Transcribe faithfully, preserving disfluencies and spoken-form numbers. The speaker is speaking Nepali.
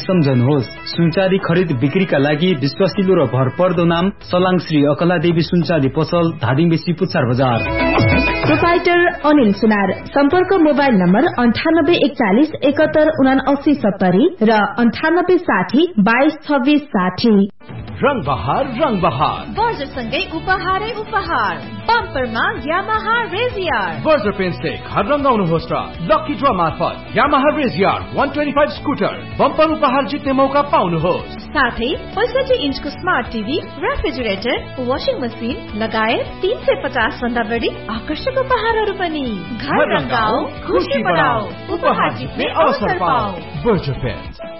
सम्झनुहोस्, सुनचाँदी खरिद बिक्रीका लागि विश्वासिलो र भरपर्दो नाम सलाङ श्री अकला देवी सुनचाँदी पसल, धादिङ बेसी पुच्छार बजार। प्रोपाइटर अनिल सुनार। सम्पर्क मोबाइल नम्बर अन्ठानब्बे एकचालिस एकहत्तर उना अस्सी सत्तरी र अन्ठानब्बे साठी बाइस छब्बीस साठी। रंग बहार रंग बहार बर्जरसँगै उपहारै उपहार। बम्परमा यामाहा रेजियर। बर्जर पेन्टले घर रंगाउनुहोस् र लकी ड्र मार्फत यामाहा रेजियर एक सय पच्चीस स्कुटर बम्पर उपहार जित्ने मौका पाउनुहोस्। साथै पैंसठी इन्चको smart TV, refrigerator, washing machine लगायत तीन सय पचास भन्दा बढी आकर्षक उपहारहरू पनि। घर रंगाऊ, खुशी बढाऊ, उपहार जित्ने अवसर पाऊ। Berger pant.